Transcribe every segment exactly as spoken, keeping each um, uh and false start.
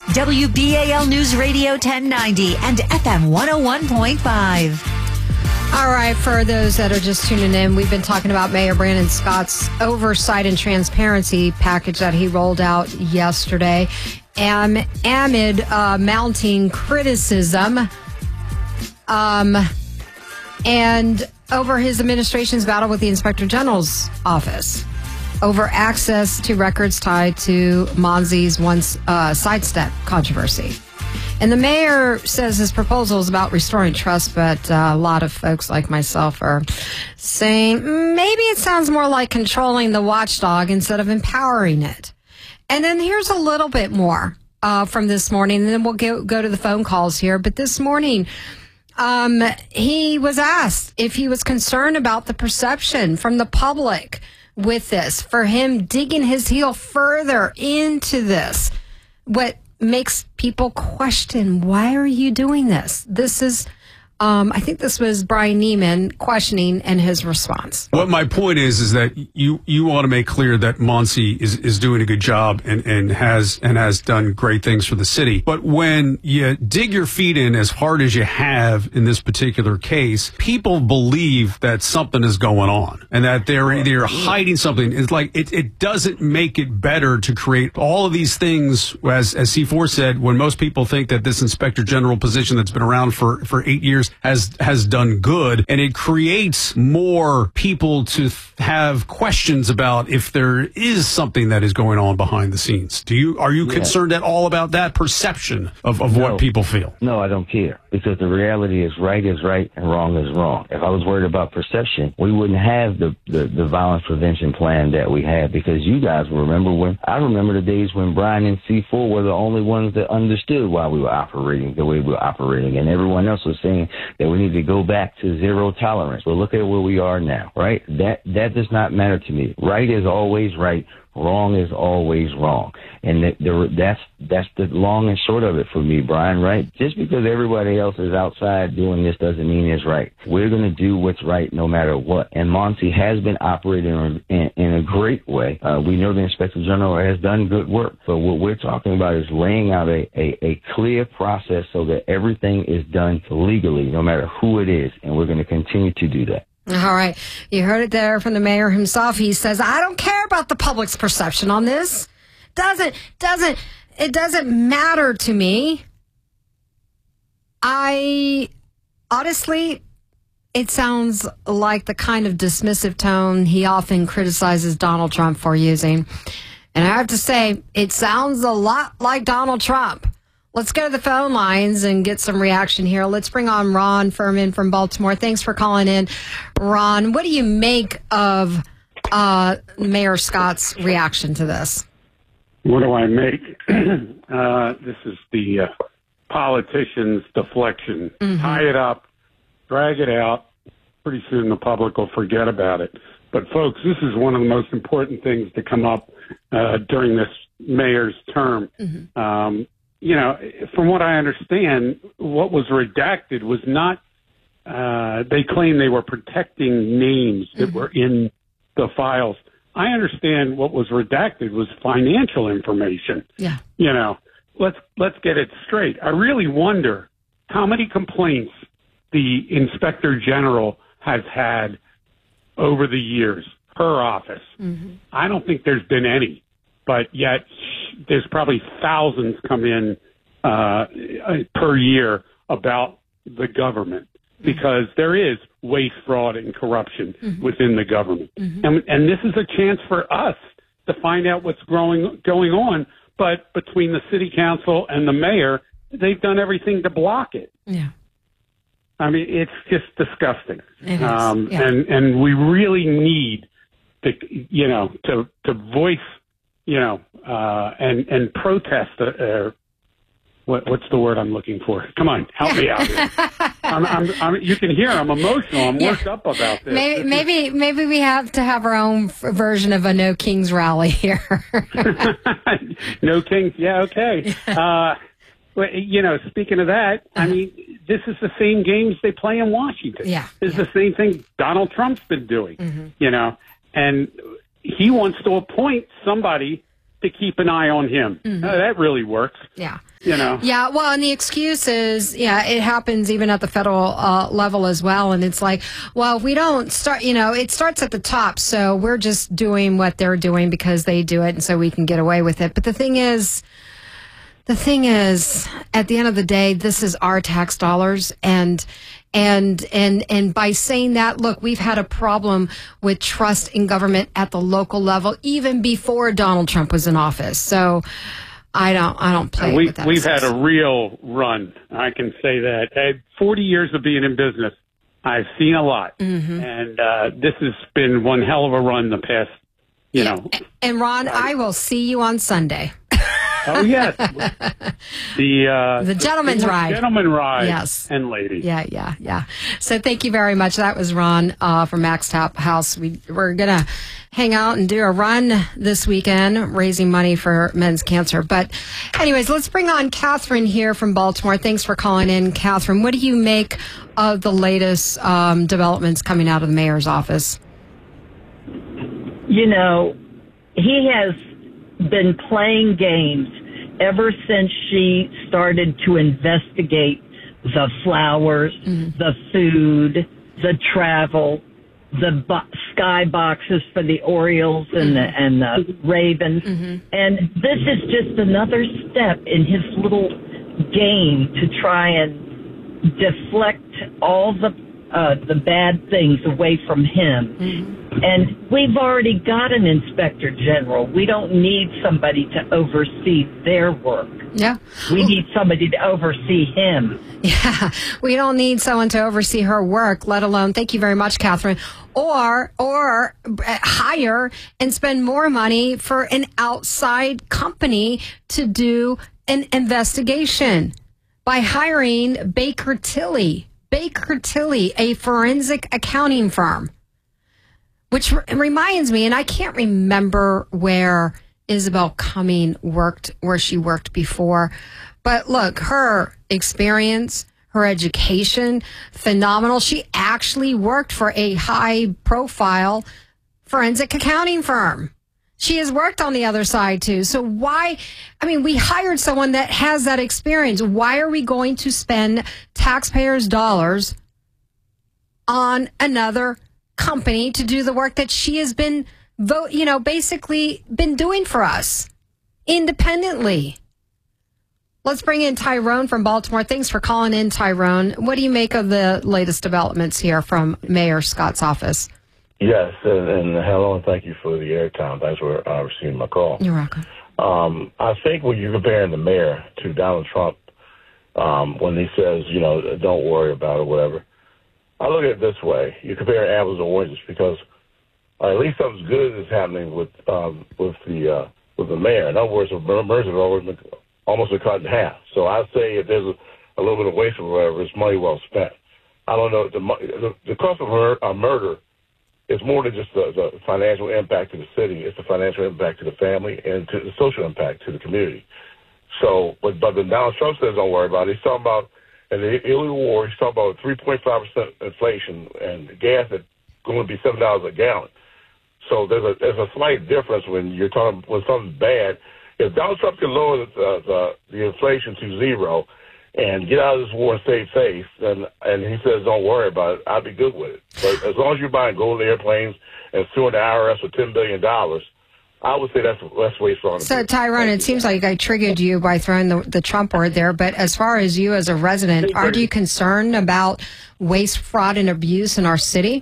W B A L News Radio ten ninety and F M one oh one point five. All right, for those that are just tuning in, we've been talking about Mayor Brandon Scott's oversight and transparency package that he rolled out yesterday, and amid uh, mounting criticism um, and over his administration's battle with the Inspector General's office over access to records tied to Monzi's once uh, sidestep controversy. And the mayor says his proposal is about restoring trust, but uh, a lot of folks like myself are saying "Mm, maybe it sounds more like controlling the watchdog instead of empowering it." And then here's a little bit more uh, from this morning, and then we'll go, go to the phone calls here. But this morning, um, he was asked if he was concerned about the perception from the public with this, for him digging his heel further into this. What makes people question, why are you doing this? This is, um, I think this was Brian Neiman questioning and his response. What my point is, is that you, you want to make clear that Monzi is, is doing a good job and, and has, and has done great things for the city. But when you dig your feet in as hard as you have in this particular case, people believe that something is going on and that they're, they're hiding something. It's like, it, it doesn't make it better to create all of these things, as, as C four said, when most people think that this Inspector General position that's been around for, for eight years has has done good, and it creates more people to th- have questions about if there is something that is going on behind the scenes. Do you are you yeah. concerned at all about that perception of, of no. what people feel? No, I don't care, because the reality is right is right and wrong is wrong. If I was worried about perception, we wouldn't have the, the, the violence prevention plan that we had, because you guys remember when, I remember the days when Brian and C four were the only ones that understood why we were operating the way we were operating, and everyone else was saying that we need to go back to zero tolerance. Well, look at where we are now, right? That that does not matter to me. Right is always right. Wrong is always wrong. And that, the, that's that's the long and short of it for me, Brian, right? Just because everybody else is outside doing this doesn't mean it's right. We're going to do what's right no matter what. And Monzi has been operating in, in a great way. Uh, we know the Inspector General has done good work. But what we're talking about is laying out a, a, a clear process so that everything is done legally, no matter who it is. And we're going to continue to do that. All right. You heard it there from the mayor himself. He says, I don't care about the public's perception on this. Doesn't, doesn't, it doesn't matter to me. I, honestly, it sounds like the kind of dismissive tone he often criticizes Donald Trump for using. And I have to say, it sounds a lot like Donald Trump. Let's go to the phone lines and get some reaction here. Let's bring on Ron Furman from Baltimore. Thanks for calling in, Ron. What do you make of uh, Mayor Scott's reaction to this? What do I make? uh, this is the uh, politician's deflection. Mm-hmm. Tie it up, drag it out. Pretty soon the public will forget about it. But, folks, this is one of the most important things to come up uh, during this mayor's term. Mm-hmm. Um You know, from what I understand, what was redacted was not, uh, they claim they were protecting names that mm-hmm. were in the files. I understand what was redacted was financial information. Yeah. You know, let's, let's get it straight. I really wonder how many complaints the Inspector General has had over the years, her office. Mm-hmm. I don't think there's been any. But yet there's probably thousands come in uh, per year about the government, because there is waste, fraud, and corruption mm-hmm. within the government. Mm-hmm. And, and this is a chance for us to find out what's growing, going on. But between the city council and the mayor, they've done everything to block it. Yeah. I mean, it's just disgusting. It is. Um, yeah. and, and we really need to, you know, to, to voice, you know, uh, and, and protest, uh, uh, what, what's the word I'm looking for? Come on, help me out here. I'm, I'm, I'm, you can hear I'm emotional. I'm yeah. worked up about this. Maybe, this maybe, is... maybe we have to have our own f- version of a No Kings rally here. No Kings, yeah, okay. Uh, well, you know, speaking of that, I mean, this is the same games they play in Washington. Yeah, this yeah. is the same thing Donald Trump's been doing, mm-hmm. you know, and he wants to appoint somebody to keep an eye on him. Mm-hmm. Uh, that really works. Yeah. You know. Yeah, well, and the excuse is, yeah, it happens even at the federal uh, level as well. And it's like, well, we don't start, you know, it starts at the top. So we're just doing what they're doing because they do it. And so we can get away with it. But the thing is, the thing is, at the end of the day, this is our tax dollars. And And and and by saying that, look, we've had a problem with trust in government at the local level even before Donald Trump was in office. So I don't I don't play we, with that. We've excuse. had a real run. I can say that. At forty years of being in business, I've seen a lot, Mm-hmm. and uh, this has been one hell of a run the past. You Yeah. know. And Ron, I will see you on Sunday. Oh yes, the uh, The gentleman's ride. Gentleman ride. Yes. And ladies. Yeah, yeah, yeah. So thank you very much. That was Ron uh, from Max Top House. We, we're going to hang out and do a run this weekend, raising money for men's cancer. But anyways, let's bring on Catherine here from Baltimore. Thanks for calling in, Catherine. What do you make of the latest um, developments coming out of the mayor's office? You know, he has been playing games ever since she started to investigate the flowers, mm-hmm. the food, the travel, the bo- sky boxes for the Orioles and the, and the Ravens. Mm-hmm. And this is just another step in his little game to try and deflect all the uh, the bad things away from him. Mm-hmm. And we've already got an inspector general. We don't need somebody to oversee their work. Yeah. We need somebody to oversee him. Yeah. We don't need someone to oversee her work, let alone, thank you very much, Catherine, or, or hire and spend more money for an outside company to do an investigation by hiring Baker Tilly. Baker Tilly, a forensic accounting firm. Which reminds me, and I can't remember where Isabel Cumming worked, where she worked before. But look, her experience, her education, phenomenal. She actually worked for a high-profile forensic accounting firm. She has worked on the other side, too. So why, I mean, we hired someone that has that experience. Why are we going to spend taxpayers' dollars on another company to do the work that she has been, vote, you know, basically been doing for us independently? Let's bring in Tyrone from Baltimore. Thanks for calling in, Tyrone. What do you make of the latest developments here from Mayor Scott's office? Yes, and, and hello, and thank you for the airtime. Thanks for uh, receiving my call. You're welcome. Um, I think when you're comparing the mayor to Donald Trump, um, when he says, you know, don't worry about it, whatever, I look at it this way. You compare apples and oranges because uh, at least something good is happening with um, with the uh, with the mayor. In other words, the merger has always been almost been cut in half. So I'd say if there's a, a little bit of waste or whatever, it's money well spent. I don't know. The, the, the cost of her, uh, murder is more than just the, the financial impact to the city. It's the financial impact to the family and to the social impact to the community. So, but, but when Donald Trump says don't worry about it, he's talking about in the illegal war, he's talking about three point five percent inflation and gas that's going to be seven dollars a gallon. So there's a there's a slight difference when you're talking when something's bad. If Donald Trump can lower the, uh, the, the inflation to zero and get out of this war and stay safe, and and he says don't worry about it, I'd be good with it. But as long as you're buying golden airplanes and suing the I R S for ten billion dollars, I would say that's less waste on. So, Tyrone, it seems like I triggered you by throwing the, the Trump word there. But as far as you as a resident, aren't you concerned about waste, fraud, and abuse in our city?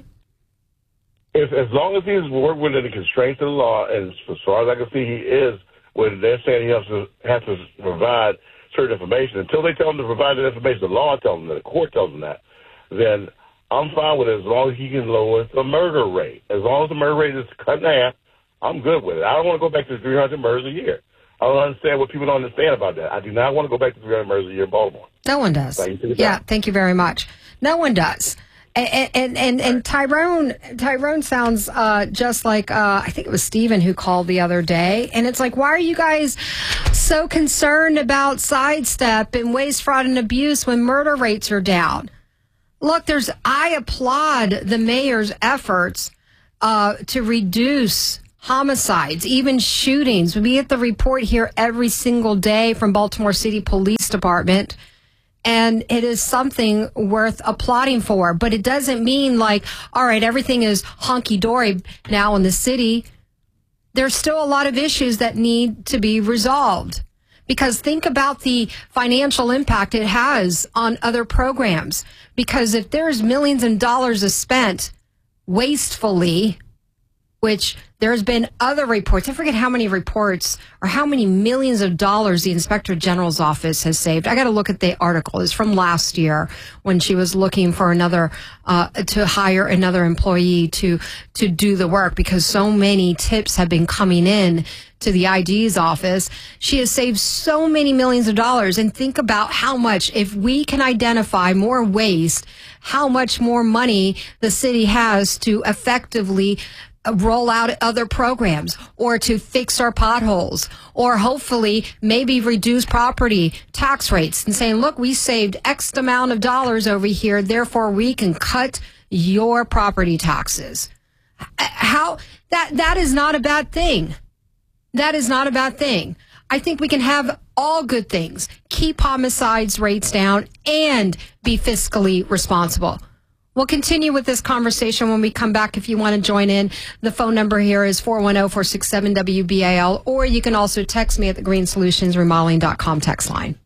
If, as long as he's working within the constraints of the law, and as far as I can see, he is, when they're saying he has to, has to provide certain information, until they tell him to provide that information, the law tells them that, the court tells them that, then I'm fine with it as long as he can lower the murder rate. As long as the murder rate is cut in half, I'm good with it. I don't want to go back to three hundred murders a year. I don't understand what people don't understand about that. I do not want to go back to three hundred murders a year in Baltimore. No one does. Yeah, thank you very much. No one does. And and and, and Tyrone Tyrone sounds uh, just like uh, I think it was Steven who called the other day, and it's like, why are you guys so concerned about sidestep and waste, fraud, and abuse when murder rates are down? Look, there's I applaud the mayor's efforts uh, to reduce homicides, even shootings. We get the report here every single day from Baltimore City Police Department, and it is something worth applauding for. But it doesn't mean like, all right, everything is hunky-dory now in the city. There's still a lot of issues that need to be resolved. Because think about the financial impact it has on other programs. Because if there's millions of dollars spent wastefully, which there's been other reports, I forget how many reports or how many millions of dollars the Inspector General's office has saved. I got to look at the article. It's from last year when she was looking for another, uh, to hire another employee to, to do the work because so many tips have been coming in to the I G's office. She has saved so many millions of dollars. And think about how much, if we can identify more waste, how much more money the city has to effectively roll out other programs or to fix our potholes or hopefully maybe reduce property tax rates and saying, look, we saved X amount of dollars over here, therefore we can cut your property taxes. How that that is not a bad thing. That is not a bad thing. I think we can have all good things, keep homicides rates down, and be fiscally responsible. We'll continue with this conversation when we come back. If you want to join in, the phone number here is four one zero, four six seven, W B A L, or you can also text me at the green solutions remodeling dot com text line.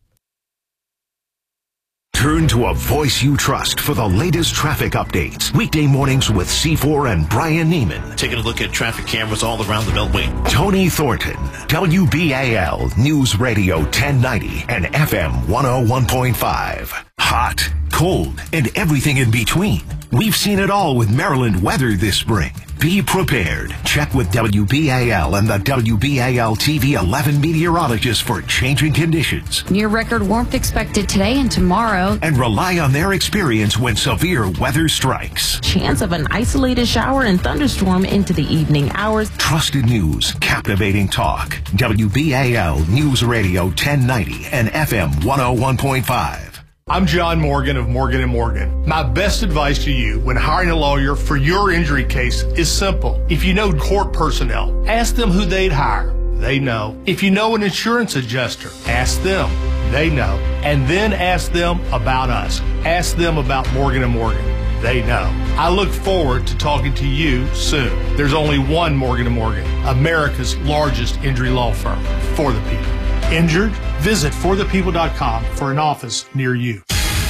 Turn to a voice you trust for the latest traffic updates. Weekday mornings with C four and Brian Neiman. Taking a look at traffic cameras all around the Beltway. Tony Thornton, W B A L News Radio ten ninety and F M one oh one point five. Hot, cold, and everything in between. We've seen it all with Maryland weather this spring. Be prepared. Check with W B A L and the W B A L T V eleven meteorologists for changing conditions. Near record warmth expected today and tomorrow. And rely on their experience when severe weather strikes. Chance of an isolated shower and thunderstorm into the evening hours. Trusted news, captivating talk. W B A L News Radio ten ninety and F M one oh one point five. I'm John Morgan of Morgan and Morgan. My best advice to you when hiring a lawyer for your injury case is simple. If you know court personnel, ask them who they'd hire. They know. If you know an insurance adjuster, ask them. They know. And then ask them about us. Ask them about Morgan and Morgan. They know. I look forward to talking to you soon. There's only one Morgan and Morgan, America's largest injury law firm for the people. Injured? Visit for the people dot com for an office near you.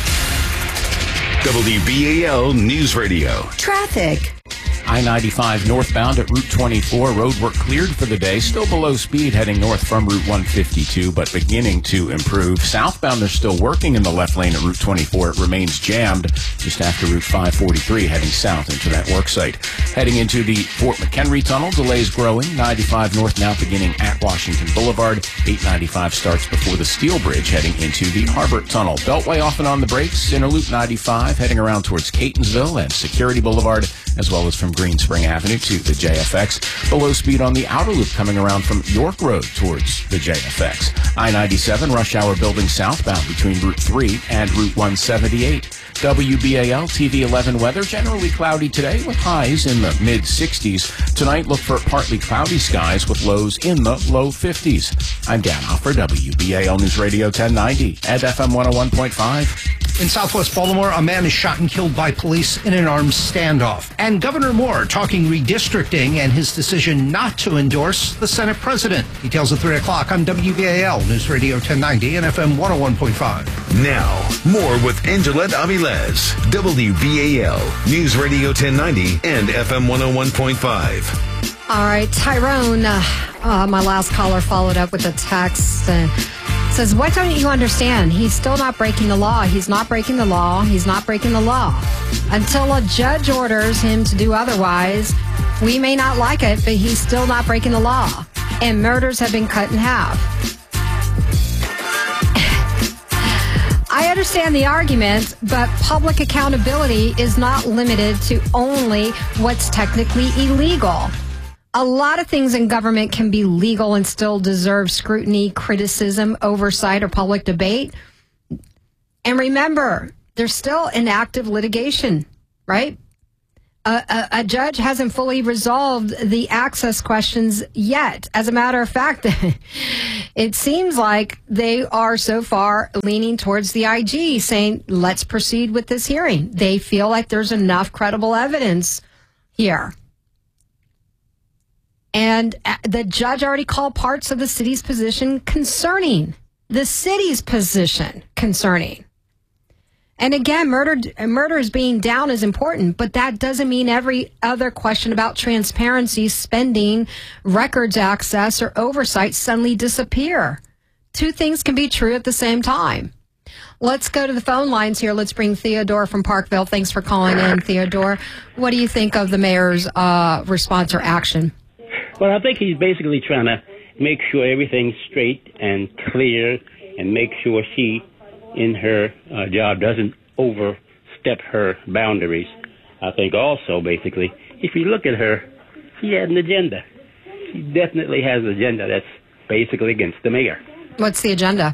W B A L News Radio. Traffic. I ninety-five northbound at Route twenty-four. Road work cleared for the day. Still below speed heading north from Route one fifty-two, but beginning to improve. Southbound, they're still working in the left lane at Route twenty-four. It remains jammed just after Route five forty-three heading south into that work site. Heading into the Fort McHenry Tunnel, delays growing. ninety-five north now beginning at Washington Boulevard. eight ninety-five starts before the Steel Bridge heading into the Harbor Tunnel. Beltway off and on the brakes. Inner Loop ninety-five heading around towards Catonsville and Security Boulevard, as well as from Green Spring Avenue to the J F X. Below speed on the outer loop coming around from York Road towards the J F X. I ninety-seven rush hour building southbound between Route three and Route one seventy-eight. W B A L T V eleven weather, generally cloudy today with highs in the mid sixties. Tonight, look for partly cloudy skies with lows in the low fifties. I'm Dan Hoffer, W B A L News Radio ten ninety and F M one oh one point five. In southwest Baltimore, a man is shot and killed by police in an armed standoff. And Governor Moore talking redistricting and his decision not to endorse the Senate president. Details at three o'clock on W B A L News Radio ten ninety and F M one oh one point five. Now, more with Angelette Avilés. W B A L News Radio ten ninety and F M one oh one point five. All right, Tyrone, uh, uh, my last caller followed up with a text. Uh, says, what don't you understand? He's still not breaking the law. He's not breaking the law. He's not breaking the law. Until a judge orders him to do otherwise, we may not like it, but he's still not breaking the law. And murders have been cut in half. I understand the argument, but public accountability is not limited to only what's technically illegal. A lot of things in government can be legal and still deserve scrutiny, criticism, oversight, or public debate. And remember, there's still an active litigation, right? A, a, a judge hasn't fully resolved the access questions yet. As a matter of fact, it seems like they are so far leaning towards the I G, saying, let's proceed with this hearing. They feel like there's enough credible evidence here. And the judge already called parts of the city's position concerning. The city's position concerning. And again, murder, murder is being down is important, but that doesn't mean every other question about transparency, spending, records access, or oversight suddenly disappear. Two things can be true at the same time. Let's go to the phone lines here. Let's bring Theodore from Parkville. Thanks for calling in, Theodore. What do you think of the mayor's uh, response or action? Well, I think he's basically trying to make sure everything's straight and clear and make sure she in her uh, job doesn't overstep her boundaries. I think also, basically, if you look at her, she has an agenda. She definitely has an agenda that's basically against the mayor. What's the agenda?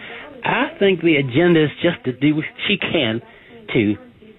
I think the agenda is just to do what she can to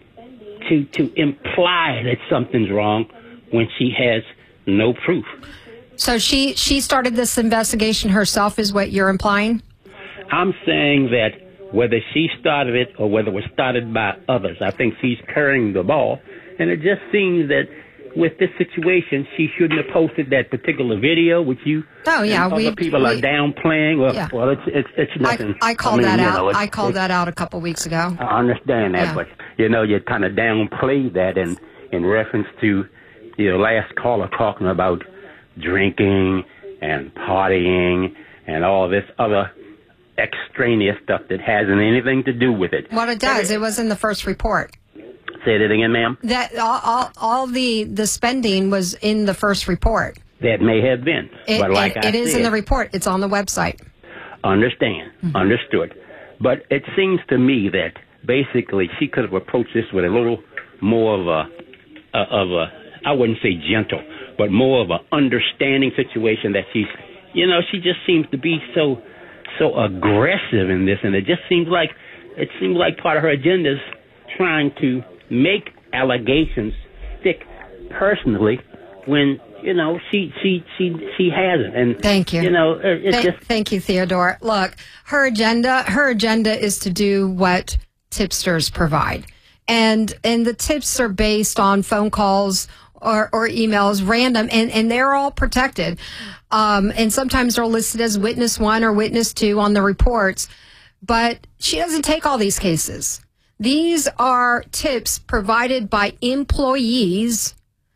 to to imply that something's wrong when she has no proof. So she, she started this investigation herself, is what you're implying? I'm saying that whether she started it or whether it was started by others, I think she's carrying the ball. And it just seems that with this situation, she shouldn't have posted that particular video, which you oh, yeah, and we, other people we, are downplaying. Well, yeah. well it's, it's, it's nothing. I, I called I mean, that you out. know, I called that out a couple weeks ago. I understand that, yeah. but, you know, you kind of downplay that in, in reference to, you know, last caller talking about drinking and partying and all this other extraneous stuff that hasn't anything to do with it. What it does, it was in the first report. Say that again, ma'am? That all, all, all the, the spending was in the first report. That may have been. It, but like it, I it is said, in the report. It's on the website. Understand. Mm-hmm. Understood. But it seems to me that basically she could have approached this with a little more of a, of a, I wouldn't say gentle, but more of an understanding situation that she's, you know, she just seems to be so, so aggressive in this. And it just seems like, it seems like part of her agenda is trying to make allegations stick personally when, you know, she she she she hasn't. And thank you. You know, it's thank, just thank you, Theodore. Look, her agenda her agenda is to do what tipsters provide, and and the tips are based on phone calls or, or emails, random, and and they're all protected. Um, and sometimes they're listed as witness one or witness two on the reports, but she doesn't take all these cases. These are tips provided by employees,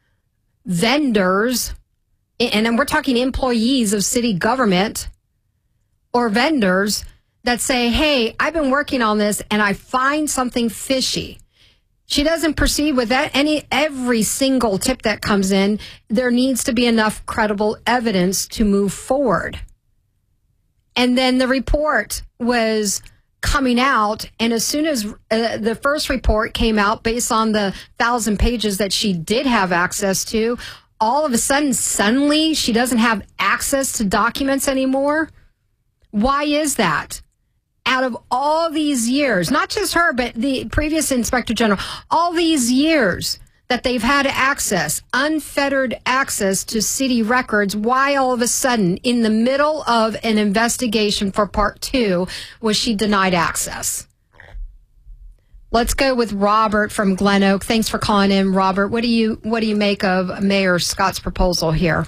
vendors, and then we're talking employees of city government or vendors that say, hey, I've been working on this and I find something fishy. She doesn't proceed with that. Any every single tip that comes in, there needs to be enough credible evidence to move forward. And then the report was coming out, and as soon as uh, the first report came out based on the thousand pages that she did have access to, all of a sudden, suddenly, she doesn't have access to documents anymore. Why is that? Out of all these years, not just her, but the previous inspector general, all these years that they've had access, unfettered access to city records, why all of a sudden, in the middle of an investigation for part two, was she denied access? Let's go with Robert from Glen Oak. Thanks for calling in, Robert. What do you what do you make of Mayor Scott's proposal here?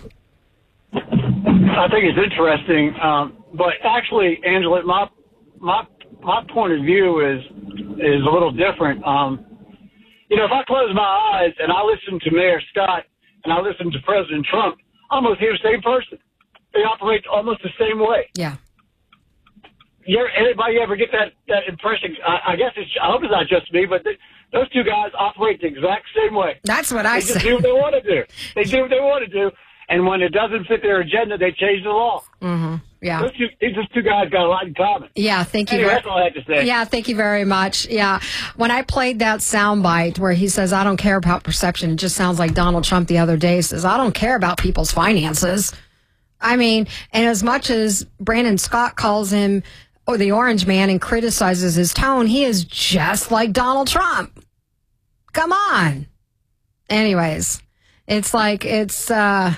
I think it's interesting, um, but actually, Angela, my my my point of view is is a little different. Um, You know, if I close my eyes and I listen to Mayor Scott and I listen to President Trump, I almost hear the same person. They operate almost the same way. Yeah. You ever, anybody ever get that, that impression? I, I guess it's, I hope it's not just me, but they, those two guys operate the exact same way. That's what I say. They just say. do what they want to do. They do what they want to do. And when it doesn't fit their agenda, they change the law. Mm-hmm. Yeah. Those two, these two guys got a lot in common. Yeah, thank you. Anyway, very, that's all I had to say. Yeah, thank you very much. Yeah. When I played that soundbite where he says, I don't care about perception, it just sounds like Donald Trump the other day says, I don't care about people's finances. I mean, and as much as Brandon Scott calls him oh, the orange man and criticizes his tone, he is just like Donald Trump. Come on. anyways, it's like it's uh,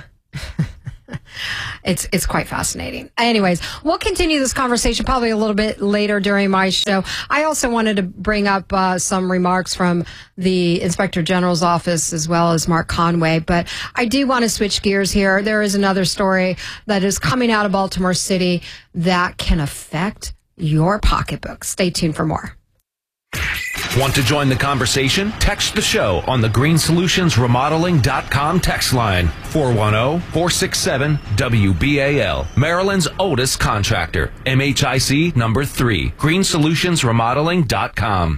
it's it's quite fascinating. Anyways, we'll continue this conversation probably a little bit later during my show. I also wanted to bring up uh, some remarks from the Inspector General's office as well as Mark Conway, but I do want to switch gears here. There is another story that is coming out of Baltimore City that can affect your pocketbook. Stay tuned for more. Want to join the conversation? Text the show on the green solutions remodeling dot com text line four one zero, four six seven, W B A L. Maryland's oldest contractor. M H I C number three. green solutions remodeling dot com.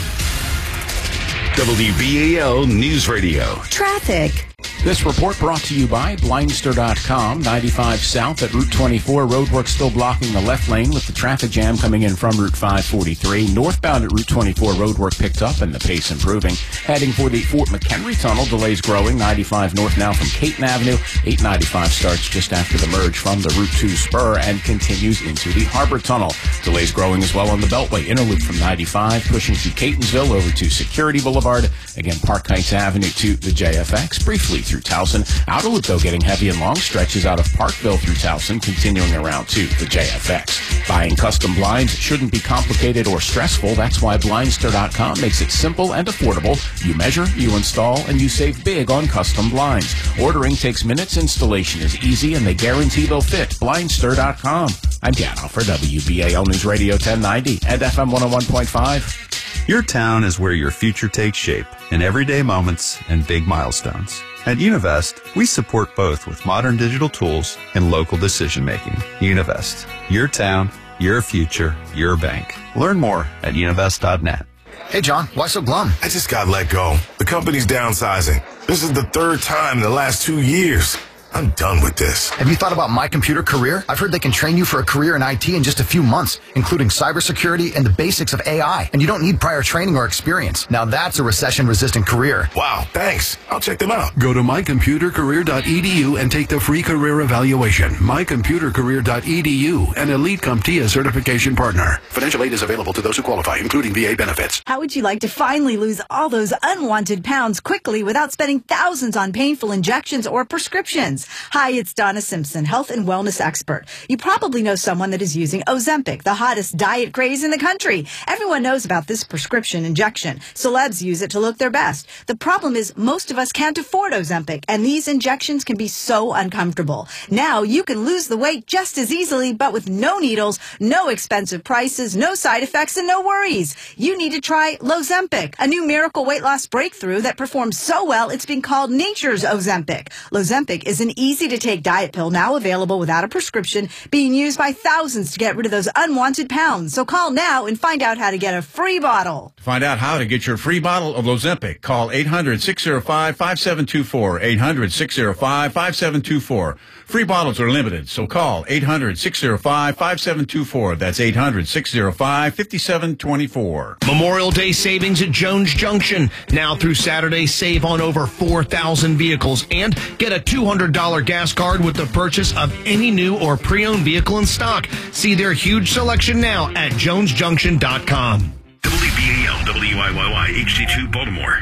W B A L News Radio. Traffic. This report brought to you by Blindster dot com. ninety-five south at Route twenty-four. Roadwork still blocking the left lane with the traffic jam coming in from Route five forty-three. Northbound at Route twenty-four, roadwork picked up and the pace improving. Heading for the Fort McHenry Tunnel, delays growing. ninety-five north now from Caton Avenue. eight ninety-five starts just after the merge from the Route two spur and continues into the Harbor Tunnel. Delays growing as well on the Beltway inner loop from ninety-five, pushing through Catonsville over to Security Boulevard. Again, Park Heights Avenue to the J F X. Briefly through Towson. Outer loop, though, getting heavy and long stretches out of Parkville through Towson, continuing around to the J F X. Buying custom blinds shouldn't be complicated or stressful. That's why Blindster dot com makes it simple and affordable. You measure, you install, and you save big on custom blinds. Ordering takes minutes, installation is easy, and they guarantee they'll fit. Blindster dot com. I'm Gano for W B A L News Radio ten ninety and F M one oh one point five. Your town is where your future takes shape in everyday moments and big milestones. At Univest, we support both with modern digital tools and local decision-making. Univest, your town, your future, your bank. Learn more at univest dot net. Hey, John, why so glum? I just got let go. The company's downsizing. This is the third time in the last two years. I'm done with this. Have you thought about My Computer Career? I've heard they can train you for a career in I T in just a few months, including cybersecurity and the basics of A I. And you don't need prior training or experience. Now that's a recession-resistant career. Wow, thanks. I'll check them out. Go to my computer career dot e d u and take the free career evaluation. my computer career dot e d u, an elite CompTIA certification partner. Financial aid is available to those who qualify, including V A benefits. How would you like to finally lose all those unwanted pounds quickly without spending thousands on painful injections or prescriptions? Hi, it's Donna Simpson, health and wellness expert. You probably know someone that is using Ozempic, the hottest diet craze in the country. Everyone knows about this prescription injection. Celebs use it to look their best. The problem is most of us can't afford Ozempic, and these injections can be so uncomfortable. Now you can lose the weight just as easily, but with no needles, no expensive prices, no side effects, and no worries. You need to try Lozempic, a new miracle weight loss breakthrough that performs so well it's been called nature's Ozempic. Lozempic is an easy-to-take diet pill now available without a prescription, being used by thousands to get rid of those unwanted pounds. So call now and find out how to get a free bottle. To find out how to get your free bottle of Lozempic, call eight hundred, six oh five, five seven two four, eight hundred, six oh five, five seven two four. Free bottles are limited, so call eight hundred, six oh five, five seven two four. That's eight hundred, six oh five, five seven two four. Memorial Day savings at Jones Junction. Now through Saturday, save on over four thousand vehicles and get a two hundred dollars gas card with the purchase of any new or pre-owned vehicle in stock. See their huge selection now at jones junction dot com. W B A L W I Y Y H D two Baltimore.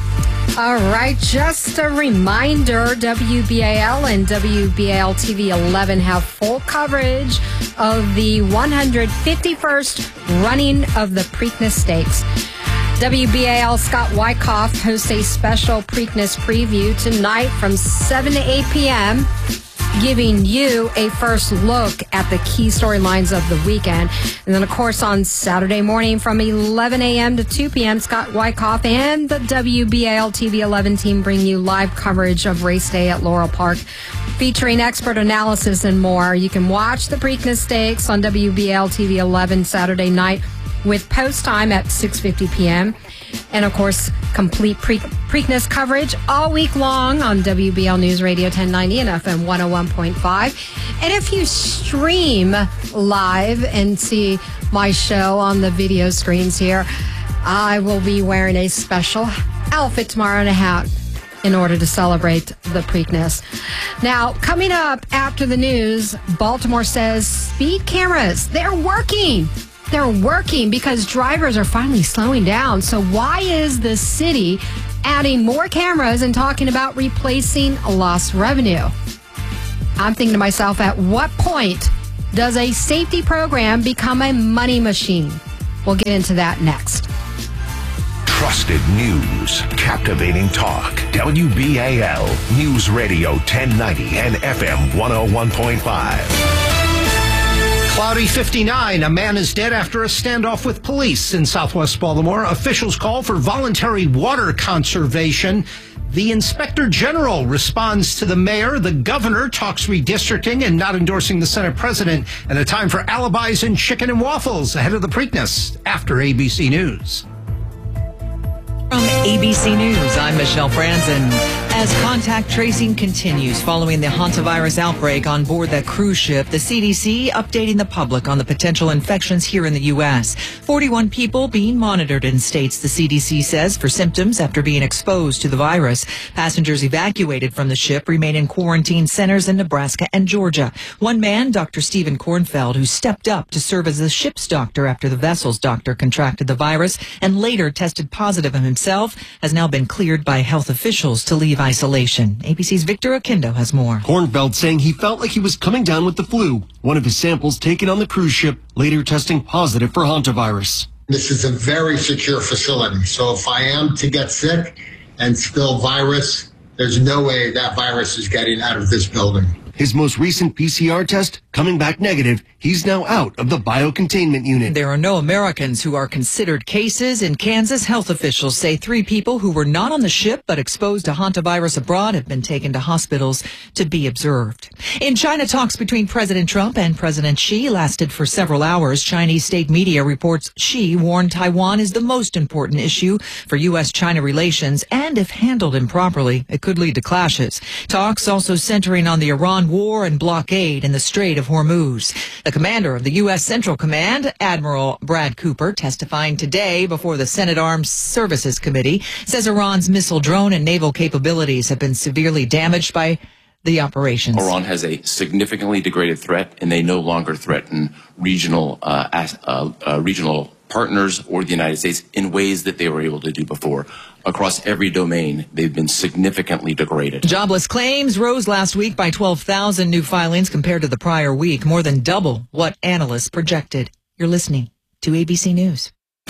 All right, just a reminder, W B A L and W B A L T V eleven have full coverage of the one hundred fifty-first running of the Preakness Stakes. W B A L Scott Wyckoff hosts a special Preakness preview tonight from seven to eight p.m., giving you a first look at the key storylines of the weekend. And then, of course, on Saturday morning from eleven a.m. to two p.m., Scott Wyckoff and the W B A L T V eleven team bring you live coverage of race day at Laurel Park, featuring expert analysis and more. You can watch the Preakness Stakes on W B A L T V eleven Saturday night with post time at six fifty p.m. And, of course, complete Pre- Preakness coverage all week long on W B L News Radio ten ninety and F M one oh one point five. And if you stream live and see my show on the video screens here, I will be wearing a special outfit tomorrow and a hat in order to celebrate the Preakness. Now, coming up after the news, Baltimore says speed cameras, they're working. They're working because drivers are finally slowing down. So why is the city adding more cameras and talking about replacing lost revenue. I'm thinking to myself, at what point does a safety program become a money machine? We'll get into that next. Trusted news, captivating talk. W B A L News Radio ten ninety and F M one oh one point five. Cloudy fifty-nine. A man is dead after a standoff with police in southwest Baltimore. Officials call for voluntary water conservation. The inspector general responds to the mayor. The governor talks redistricting and not endorsing the Senate president. And a time for alibis and chicken and waffles ahead of the Preakness after A B C News. From A B C News, I'm Michelle Franzen. As contact tracing continues following the hantavirus outbreak on board that cruise ship, the C D C updating the public on the potential infections here in the U S. forty-one people being monitored in states, the C D C says, for symptoms after being exposed to the virus. Passengers evacuated from the ship remain in quarantine centers in Nebraska and Georgia. One man, Doctor Stephen Kornfeld, who stepped up to serve as the ship's doctor after the vessel's doctor contracted the virus and later tested positive himself, has now been cleared by health officials to leave isolation. A B C's Victor Akindo has more. Kornfeld saying he felt like he was coming down with the flu. One of his samples taken on the cruise ship, later testing positive for hantavirus. This is a very secure facility, so if I am to get sick and spill virus, there's no way that virus is getting out of this building. His most recent P C R test coming back negative. He's now out of the biocontainment unit. There are no Americans who are considered cases. In Kansas, health officials say three people who were not on the ship but exposed to hantavirus abroad have been taken to hospitals to be observed. In China, talks between President Trump and President Xi lasted for several hours. Chinese state media reports Xi warned Taiwan is the most important issue for U S China relations, and if handled improperly, it could lead to clashes. Talks also centering on the Iran war and blockade in the Strait of Hormuz. The commander of the U S Central Command, Admiral Brad Cooper, testifying today before the Senate Armed Services Committee, says Iran's missile, drone, and naval capabilities have been severely damaged by the operations. Iran has a significantly degraded threat, and they no longer threaten regional uh, as, uh, uh, regional partners or the United States in ways that they were able to do before. Across every domain, they've been significantly degraded. Jobless claims rose last week by twelve thousand new filings compared to the prior week, more than double what analysts projected. You're listening to A B C News.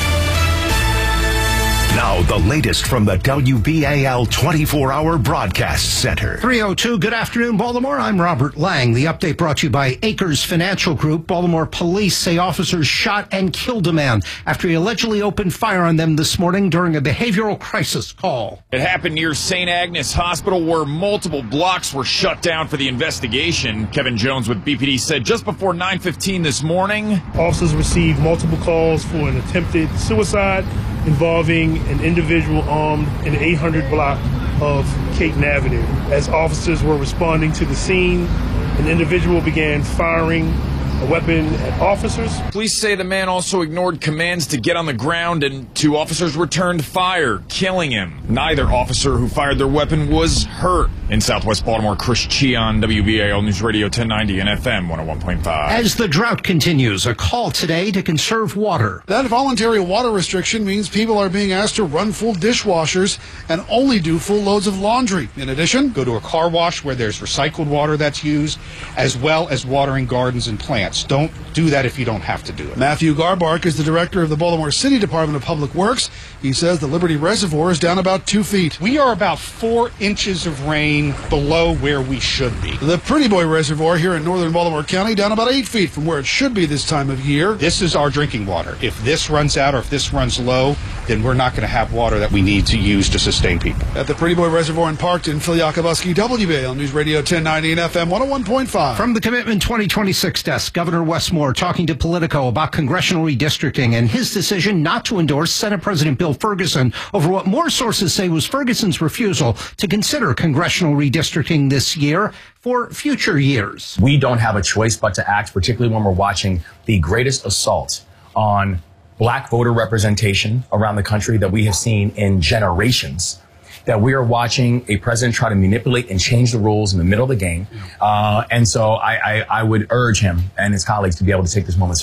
Now, the latest from the W B A L twenty-four hour Broadcast Center. three oh two, good afternoon, Baltimore. I'm Robert Lang. The update brought to you by Acres Financial Group. Baltimore police say officers shot and killed a man after he allegedly opened fire on them this morning during a behavioral crisis call. It happened near Saint Agnes Hospital, where multiple blocks were shut down for the investigation. Kevin Jones with B P D said just before nine fifteen this morning, officers received multiple calls for an attempted suicide involving an individual armed in the eight hundred block of Caton Avenue. As officers were responding to the scene, an individual began firing a weapon at officers. Police say the man also ignored commands to get on the ground, and two officers returned fire, killing him. Neither officer who fired their weapon was hurt. In Southwest Baltimore, Chris Cheon, W B A L News Radio ten ninety and F M one oh one point five. As the drought continues, a call today to conserve water. That voluntary water restriction means people are being asked to run full dishwashers and only do full loads of laundry. In addition, go to a car wash where there's recycled water that's used, as well as watering gardens and plants. Don't do that if you don't have to do it. Matthew Garbark is the director of the Baltimore City Department of Public Works. He says the Liberty Reservoir is down about two feet. We are about four inches of rain below where we should be. The Pretty Boy Reservoir here in northern Baltimore County down about eight feet from where it should be this time of year. This is our drinking water. If this runs out or if this runs low, then we're not going to have water that we need to use to sustain people. At the Pretty Boy Reservoir in Parkton, Phil Yakubuski, W B A L News Radio ten ninety and F M one oh one point five. From the Commitment twenty twenty-six desk, Governor Wes Moore talking to Politico about congressional redistricting and his decision not to endorse Senate President Bill Ferguson over what more sources say was Ferguson's refusal to consider congressional redistricting this year for future years. We don't have a choice but to act, particularly when we're watching the greatest assault on black voter representation around the country that we have seen in generations, that we are watching a president try to manipulate and change the rules in the middle of the game. Uh, and so I, I, I would urge him and his colleagues to be able to take this moment seriously.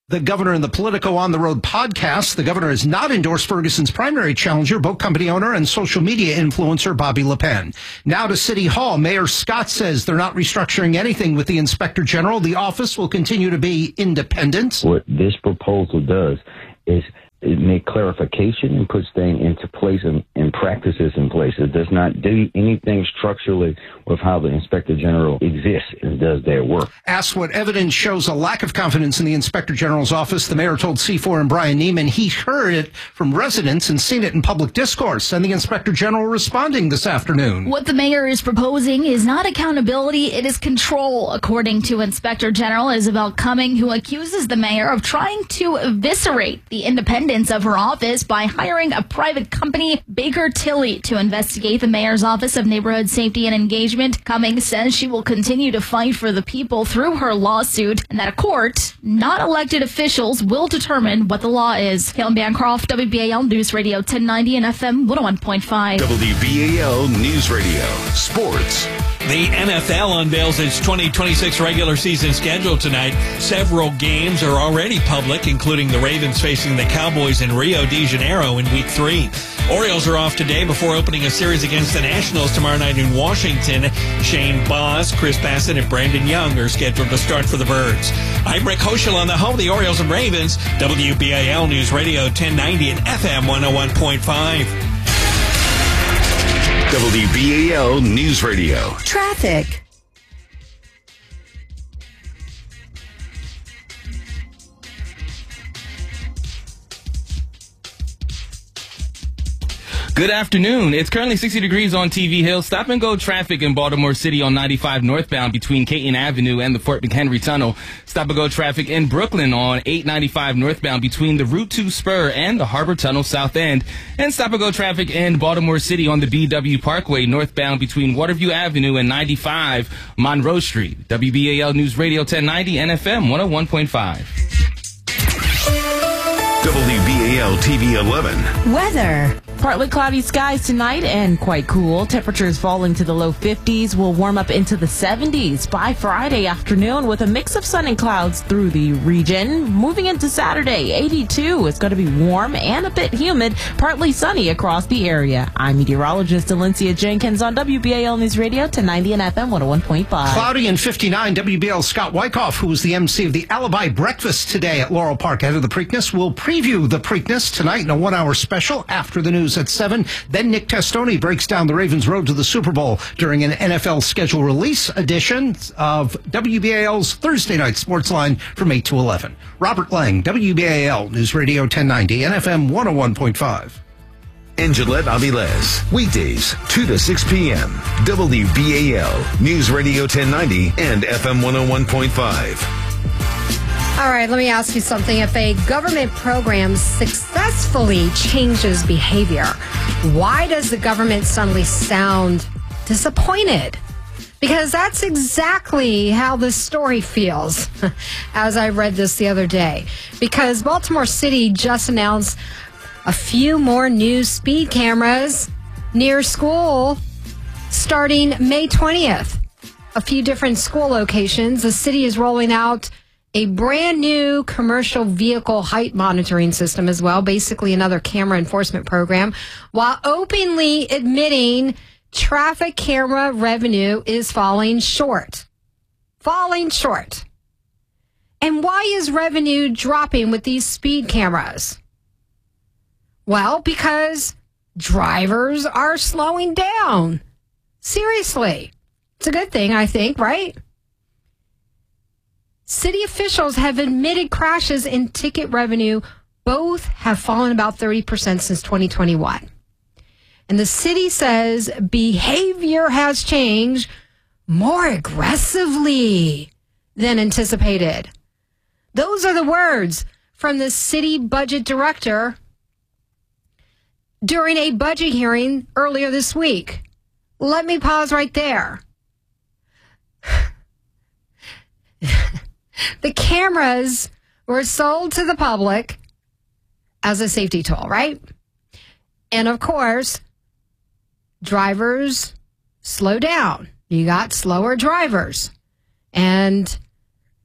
The governor and the Politico on the Road podcast. The governor has not endorsed Ferguson's primary challenger, boat company owner and social media influencer Bobby Le Pen. Now to City Hall. Mayor Scott says they're not restructuring anything with the Inspector General. The office will continue to be independent. What this proposal does is it make clarification and puts things into place and, and practices in place. It does not do anything structurally with how the Inspector General exists and does their work. Asked what evidence shows a lack of confidence in the Inspector General's office, the mayor told C four and Brian Neiman he heard it from residents and seen it in public discourse, and the Inspector General responding this afternoon. What the mayor is proposing is not accountability, it is control, according to Inspector General Isabel Cumming, who accuses the mayor of trying to eviscerate the independence of her office by hiring a private company, Baker Tilly, to investigate the mayor's Office of Neighborhood Safety and Engagement. Cummings says she will continue to fight for the people through her lawsuit, and that a court, not elected officials, will determine what the law is. Caitlin Bancroft, W B A L News Radio ten ninety and F M one oh one point five. W B A L News Radio Sports. The N F L unveils its twenty twenty-six regular season schedule tonight. Several games are already public, including the Ravens facing the Cowboys in Rio de Janeiro in week three. Orioles are off today before opening a series against the Nationals tomorrow night in Washington. Shane Boss, Chris Bassett, and Brandon Young are scheduled to start for the Birds. I'm Rick Hoschel on the home of the Orioles and Ravens, W B A L News Radio ten ninety and F M one oh one point five. W B A L News Radio. Traffic. Good afternoon. It's currently sixty degrees on T V Hill. Stop and go traffic in Baltimore City on ninety-five northbound between Caton Avenue and the Fort McHenry Tunnel. Stop and go traffic in Brooklyn on eight ninety-five northbound between the Route two Spur and the Harbor Tunnel South End. And stop and go traffic in Baltimore City on the B W Parkway northbound between Waterview Avenue and ninety-five Monroe Street. W B A L News Radio ten ninety and F M one oh one point five. W B A L T V eleven. Weather. Partly cloudy skies tonight and quite cool. Temperatures falling to the low fifties will warm up into the seventies by Friday afternoon with a mix of sun and clouds through the region. Moving into Saturday, eighty-two. It's going to be warm and a bit humid, partly sunny across the area. I'm meteorologist Alencia Jenkins on W B A L News Radio ten ninety and F M one oh one point five. Cloudy and fifty-nine. W B L Scott Wyckoff, who was the M C of the Alibi Breakfast today at Laurel Park ahead of the Preakness, will preview the Preakness tonight in a one-hour special after the news at seven. Then Nick Testoni breaks down the Ravens' road to the Super Bowl during an N F L schedule release edition of W B A L's Thursday Night Sports Line from eight to eleven. Robert Lang, W B A L News Radio ten ninety and F M one oh one point five. And Gillette Avilés, weekdays, two to six p.m. W B A L News Radio ten ninety and F M one oh one point five. All right, let me ask you something. If a government program successfully changes behavior, why does the government suddenly sound disappointed? Because that's exactly how this story feels as I read this the other day. Because Baltimore City just announced a few more new speed cameras near school starting May twentieth. A few different school locations. The city is rolling out a brand new commercial vehicle height monitoring system as well, basically another camera enforcement program, while openly admitting traffic camera revenue is falling short. Falling short. And why is revenue dropping with these speed cameras? Well, because drivers are slowing down. Seriously. It's a good thing, I think, right? City officials have admitted crashes in ticket revenue both have fallen about thirty percent since twenty twenty-one. And the city says behavior has changed more aggressively than anticipated. Those are the words from the city budget director during a budget hearing earlier this week. Let me pause right there. The cameras were sold to the public as a safety tool, right? And of course, drivers slow down. You got slower drivers. And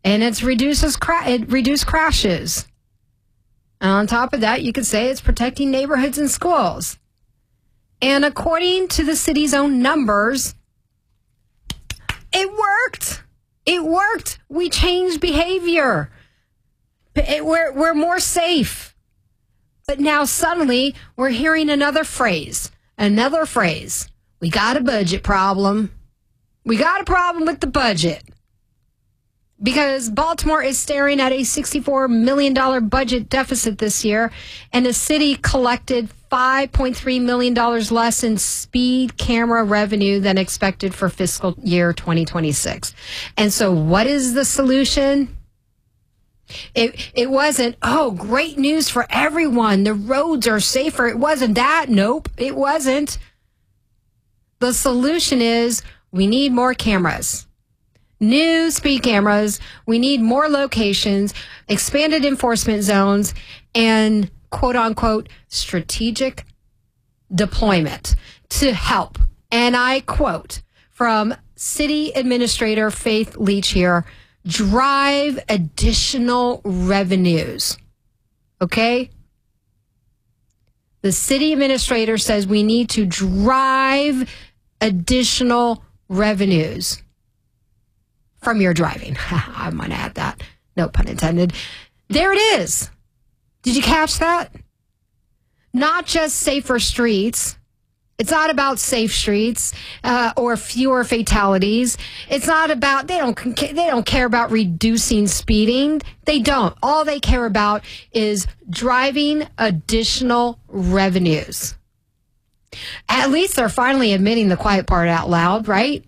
And it's reduces cra- it reduced crashes. And on top of that, you could say it's protecting neighborhoods and schools. And according to the city's own numbers, it worked. It worked. We changed behavior. It, we're, we're more safe. But now suddenly we're hearing another phrase, another phrase. We got a budget problem. We got a problem with the budget. Because Baltimore is staring at a sixty-four million dollars budget deficit this year, and the city collected five point three million dollars less in speed camera revenue than expected for fiscal year twenty twenty-six. And so what is the solution? It it wasn't, oh, great news for everyone. The roads are safer. It wasn't that. Nope, it wasn't. The solution is we need more cameras. New speed cameras. We need more locations, expanded enforcement zones, and quote unquote strategic deployment to help. And I quote from City Administrator Faith Leach here, drive additional revenues. Okay? The city administrator says we need to drive additional revenues from your driving. I'm going to add that. No pun intended. There it is. Did you catch that? Not just safer streets. It's not about safe streets uh, or fewer fatalities. It's not about, they don't, they don't care about reducing speeding. They don't. All they care about is driving additional revenues. At least they're finally admitting the quiet part out loud, right?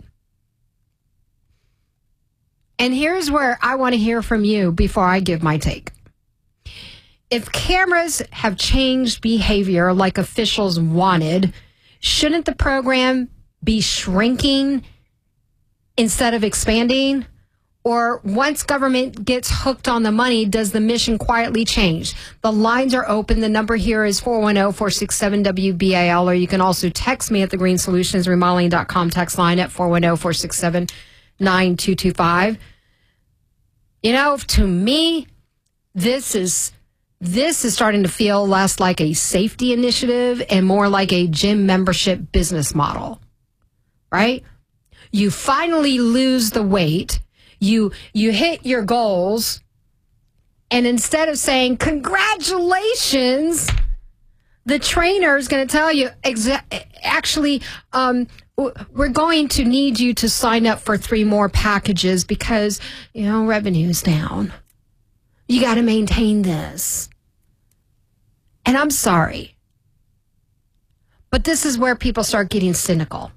And here's where I want to hear from you before I give my take. If cameras have changed behavior like officials wanted, shouldn't the program be shrinking instead of expanding? Or once government gets hooked on the money, does the mission quietly change? The lines are open. The number here is four one zero, four six seven, W B A L, or you can also text me at the green solutions remodeling dot com text line at four one zero, four six seven, nine two two five. You know, to me, this is this is starting to feel less like a safety initiative and more like a gym membership business model, right? You finally lose the weight, you you hit your goals, and instead of saying congratulations, the trainer is going to tell you exa- actually um, we're going to need you to sign up for three more packages because, you know, revenue's down. You got to maintain this. And I'm sorry, but this is where people start getting cynical,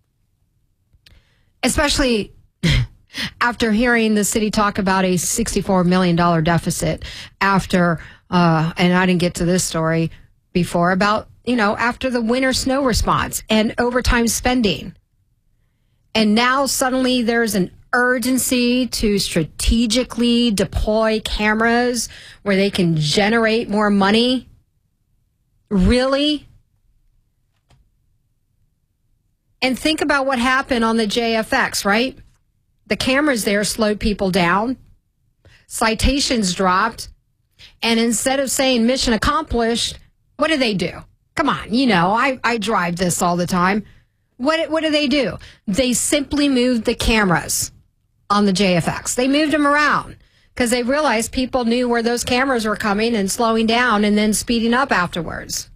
especially after hearing the city talk about a sixty-four million dollars deficit after, uh, and I didn't get to this story before, about, you know, after the winter snow response and overtime spending. And now suddenly there's an urgency to strategically deploy cameras where they can generate more money. Really? And think about what happened on the J F X, right? The cameras there slowed people down. Citations dropped. And instead of saying mission accomplished, what do they do? Come on, you know, I, I drive this all the time. What, what do they do? They simply moved the cameras on the J F X. They moved them around because they realized people knew where those cameras were coming and slowing down and then speeding up afterwards.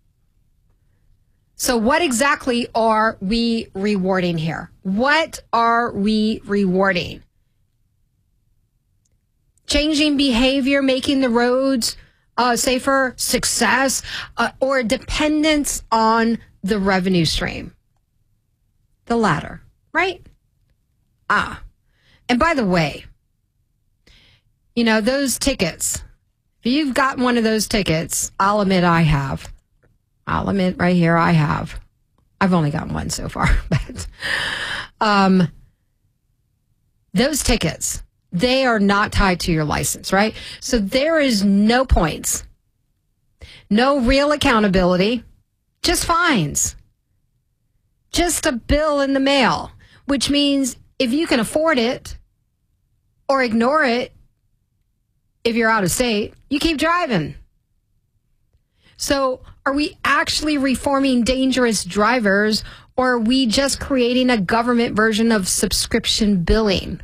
So what exactly are we rewarding here? What are we rewarding? Changing behavior, making the roads uh, safer, success, uh, or dependence on the revenue stream? The latter, right? Ah. And by the way, you know, those tickets, if you've got one of those tickets, I'll admit I have. I'll admit right here I have. I've only gotten one so far. But um, those tickets, they are not tied to your license, right? So there is no points, no real accountability, just fines, just a bill in the mail, which means if you can afford it, or ignore it if you're out of state. You keep driving. So are we actually reforming dangerous drivers, or are we just creating a government version of subscription billing?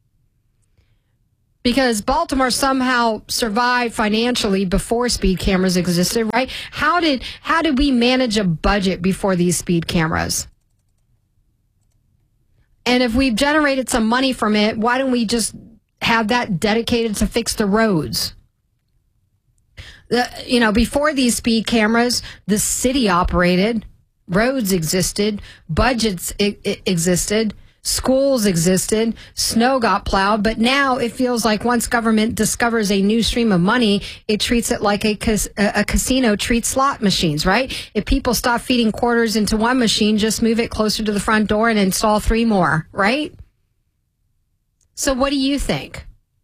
Because Baltimore somehow survived financially before speed cameras existed, right? How did how did we manage a budget before these speed cameras? And if we've generated some money from it, why don't we just have that dedicated to fix the roads? The, you know, before these speed cameras, the city operated, roads existed, budgets I- I existed, schools existed, snow got plowed. But now it feels like once government discovers a new stream of money, it treats it like a, cas- a casino treats slot machines, right? If people stop feeding quarters into one machine, just move it closer to the front door and install three more, right? So what do you think?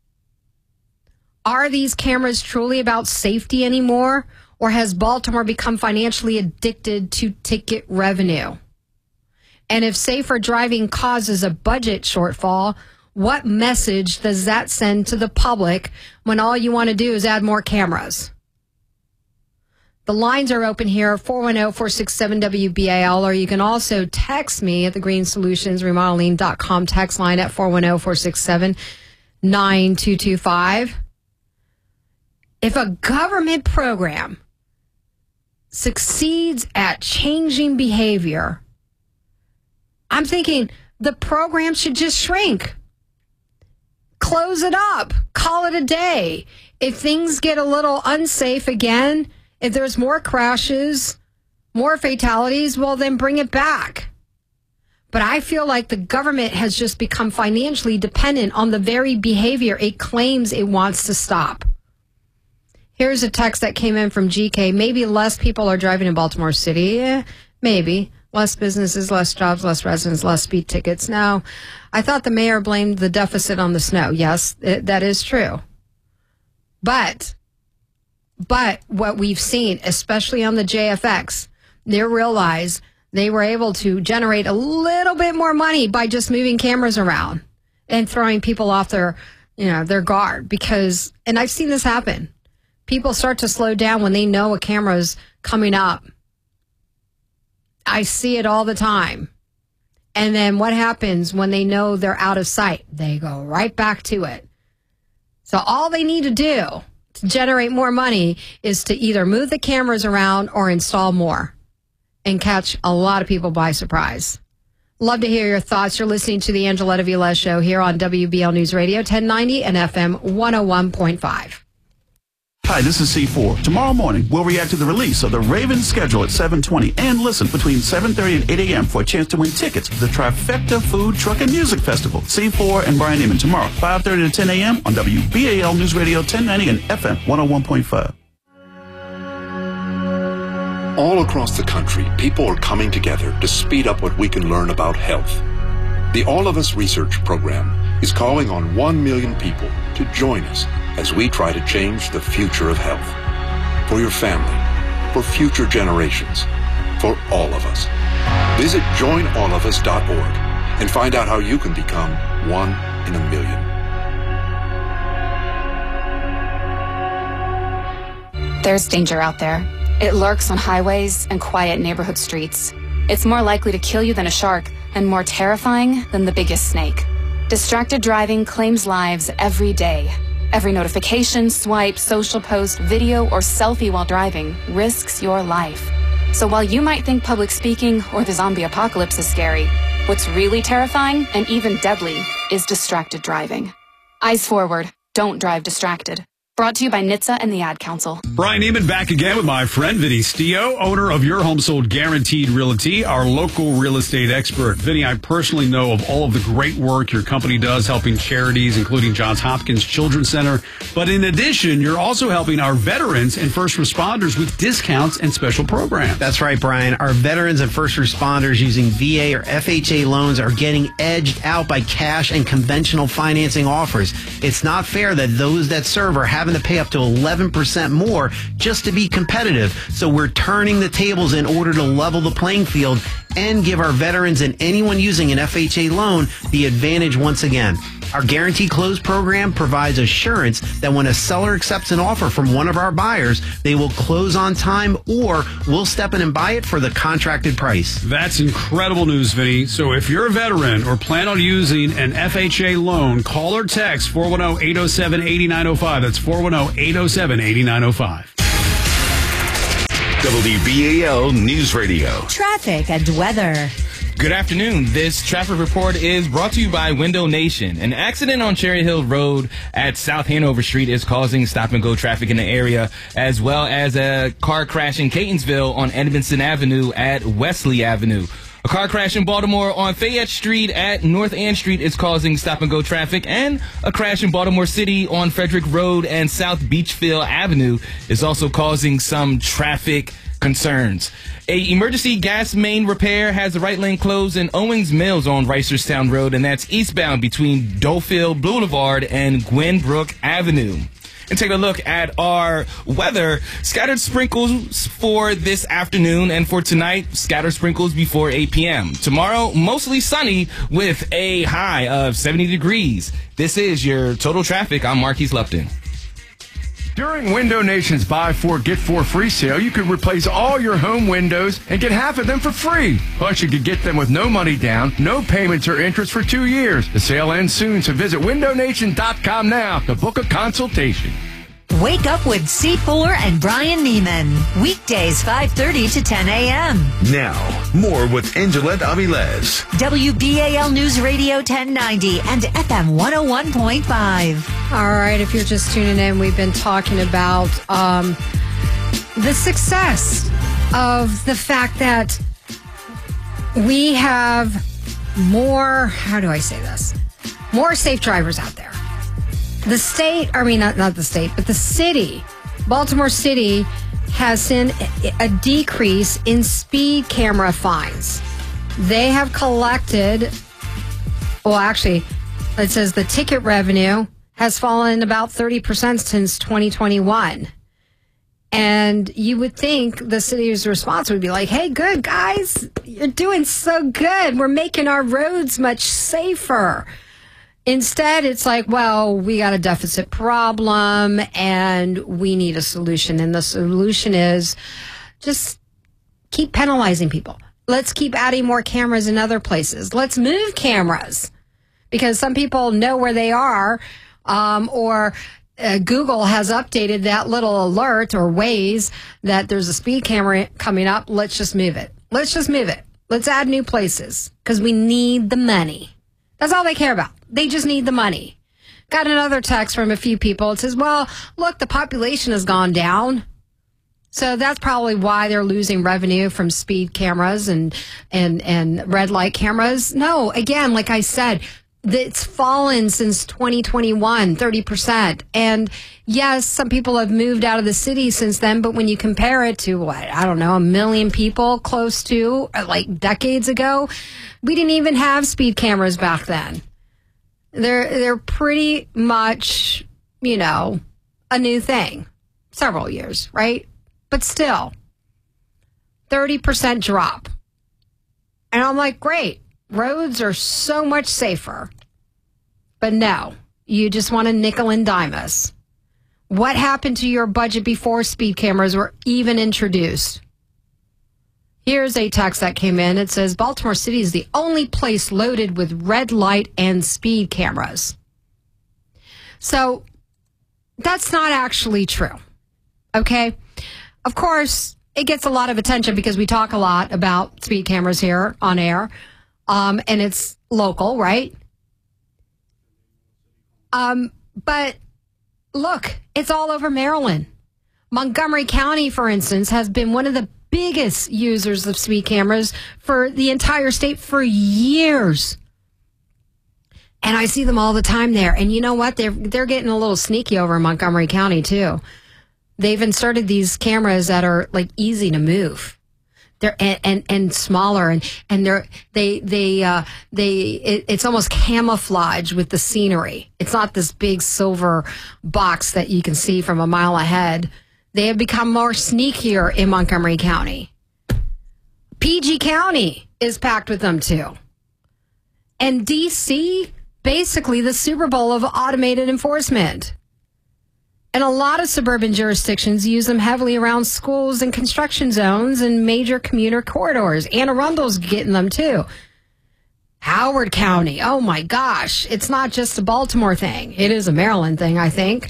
Are these cameras truly about safety anymore? Or has Baltimore become financially addicted to ticket revenue? And if safer driving causes a budget shortfall, what message does that send to the public when all you want to do is add more cameras? The lines are open here, four one zero, four six seven, W B A L, or you can also text me at the green solutions remodeling dot com text line at four one zero, four six seven, nine two two five. If a government program succeeds at changing behavior, I'm thinking the program should just shrink. Close it up. Call it a day. If things get a little unsafe again, if there's more crashes, more fatalities, well, then bring it back. But I feel like the government has just become financially dependent on the very behavior it claims it wants to stop. Here's a text that came in from G K. Maybe less people are driving in Baltimore City. Yeah, maybe. Less businesses, less jobs, less residents, less speed tickets. Now, I thought the mayor blamed the deficit on the snow. Yes, it, that is true. But, but what we've seen, especially on the J F X, they realize they were able to generate a little bit more money by just moving cameras around and throwing people off their, you know, their guard. Because, and I've seen this happen. People start to slow down when they know a camera's coming up. I see it all the time. And then what happens when they know they're out of sight? They go right back to it. So all they need to do to generate more money is to either move the cameras around or install more and catch a lot of people by surprise. Love to hear your thoughts. You're listening to the Angeletta Villes Show here on W B L News Radio ten ninety and F M one oh one point five. Hi, this is C four. Tomorrow morning, we'll react to the release of the Ravens schedule at seven twenty and listen between seven thirty and eight a.m. for a chance to win tickets to the Trifecta Food, Truck, and Music Festival. C four and Brian Neiman tomorrow, five thirty to ten a.m. on W B A L News Radio ten ninety and F M one oh one point five. All across the country, people are coming together to speed up what we can learn about health. The All of Us Research Program is calling on one million people to join us as we try to change the future of health. For your family, for future generations, for all of us. Visit join all of us dot org and find out how you can become one in a million. There's danger out there. It lurks on highways and quiet neighborhood streets. It's more likely to kill you than a shark and more terrifying than the biggest snake. Distracted driving claims lives every day. Every notification, swipe, social post, video, or selfie while driving risks your life. So while you might think public speaking or the zombie apocalypse is scary, what's really terrifying and even deadly is distracted driving. Eyes forward. Don't drive distracted. Brought to you by N H T S A and the Ad Council. Brian Neiman back again with my friend Vinny Stio, owner of Your Home Sold Guaranteed Realty, our local real estate expert. Vinny, I personally know of all of the great work your company does helping charities, including Johns Hopkins Children's Center. But in addition, you're also helping our veterans and first responders with discounts and special programs. That's right, Brian. Our veterans and first responders using V A or F H A loans are getting edged out by cash and conventional financing offers. It's not fair that those that serve are having to pay up to eleven percent more just to be competitive. So we're turning the tables in order to level the playing field and give our veterans and anyone using an F H A loan the advantage once again. Our Guarantee Close program provides assurance that when a seller accepts an offer from one of our buyers, they will close on time or we'll step in and buy it for the contracted price. That's incredible news, Vinny. So if you're a veteran or plan on using an F H A loan, call or text four one zero, eight zero seven, eight nine zero five. That's four one zero, eight zero seven, eight nine zero five. W B A L News Radio. Traffic and weather. Good afternoon. This traffic report is brought to you by Window Nation. An accident on Cherry Hill Road at South Hanover Street is causing stop-and-go traffic in the area, as well as a car crash in Catonsville on Edmondson Avenue at Wesley Avenue. A car crash in Baltimore on Fayette Street at North Ann Street is causing stop-and-go traffic, and a crash in Baltimore City on Frederick Road and South Beachfield Avenue is also causing some traffic concerns. A emergency gas main repair has the right lane closed in Owings Mills on Reisterstown Road, and that's eastbound between Dolefield Boulevard and Gwenbrook Avenue. And take a look at our weather. Scattered sprinkles for this afternoon, and for tonight, scattered sprinkles before eight p.m. Tomorrow, mostly sunny with a high of seventy degrees. This is your Total Traffic. I'm Marquise Lupton. During Window Nation's Buy Four, Get Four free sale, you could replace all your home windows and get half of them for free. Plus, you could get them with no money down, no payments or interest for two years. The sale ends soon, so visit window nation dot com now to book a consultation. Wake up with C four and Brian Neiman. Weekdays five thirty to ten a.m. Now, more with Angela Aviles. W B A L News Radio ten ninety and F M one oh one point five. All right, if you're just tuning in, we've been talking about um, the success of the fact that we have more, how do I say this? More safe drivers out there. The state, I mean, not, not the state, but the city, Baltimore City, has seen a decrease in speed camera fines. They have collected, well, actually, it says the ticket revenue has fallen about thirty percent since twenty twenty-one. And you would think the city's response would be like, hey, good, guys, you're doing so good. We're making our roads much safer. Instead, it's like, well, we got a deficit problem and we need a solution. And the solution is just keep penalizing people. Let's keep adding more cameras in other places. Let's move cameras because some people know where they are, um, or uh, Google has updated that little alert or Waze that there's a speed camera coming up. Let's just move it. Let's just move it. Let's add new places because we need the money. That's all they care about. They just need the money. Got another text from a few people. It says, well, look, the population has gone down. So that's probably why they're losing revenue from speed cameras and, and, and red light cameras. No, again, like I said, it's fallen since twenty twenty-one, thirty percent. And yes, some people have moved out of the city since then, but when you compare it to what, I don't know, a million people close to like decades ago, we didn't even have speed cameras back then. They're, they're pretty much, you know, a new thing. Several years, right? But still, thirty percent drop. And I'm like, great. Roads are so much safer. But no, you just want to nickel and dime us. What happened to your budget before speed cameras were even introduced? Here's a text that came in. It says, Baltimore City is the only place loaded with red light and speed cameras. So that's not actually true. Okay? Of course, it gets a lot of attention because we talk a lot about speed cameras here on air. Um, and it's local, right? Um, but look, it's all over Maryland. Montgomery County, for instance, has been one of the biggest users of speed cameras for the entire state for years. And I see them all the time there. And you know what? They're, they're getting a little sneaky over in Montgomery County, too. They've inserted these cameras that are like easy to move. They're and, and, and smaller and, and they're they they uh, they it, it's almost camouflage with the scenery. It's not this big silver box that you can see from a mile ahead. They have become more sneakier in Montgomery County. P G County is packed with them too. And D C, basically the Super Bowl of automated enforcement. And a lot of suburban jurisdictions use them heavily around schools and construction zones and major commuter corridors. Anne Arundel's getting them too. Howard County, oh my gosh, it's not just a Baltimore thing. It is a Maryland thing, I think.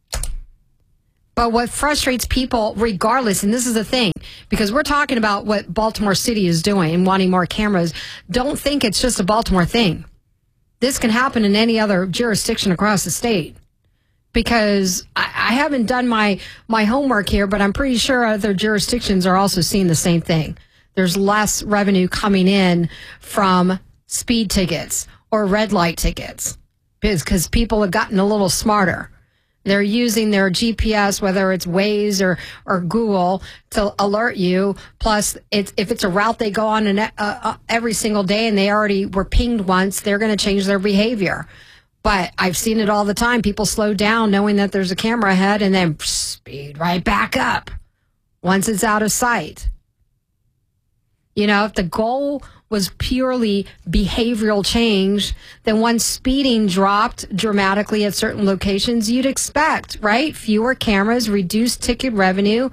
But what frustrates people, regardless, and this is the thing, because we're talking about what Baltimore City is doing and wanting more cameras, don't think it's just a Baltimore thing. This can happen in any other jurisdiction across the state. Because I, I haven't done my, my homework here, but I'm pretty sure other jurisdictions are also seeing the same thing. There's less revenue coming in from speed tickets or red light tickets because people have gotten a little smarter. They're using their G P S, whether it's Waze or, or Google, to alert you. Plus, it's, if it's a route they go on an, uh, uh, every single day and they already were pinged once, they're going to change their behavior. But I've seen it all the time. People slow down knowing that there's a camera ahead and then speed right back up once it's out of sight. You know, if the goal was purely behavioral change, then once speeding dropped dramatically at certain locations, you'd expect, right? Fewer cameras, reduced ticket revenue,